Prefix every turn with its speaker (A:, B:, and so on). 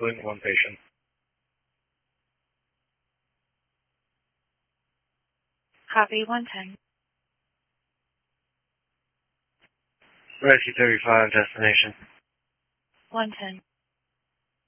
A: Flint, one patient.
B: Copy, 110.
A: Rescue 35, destination.
B: 110.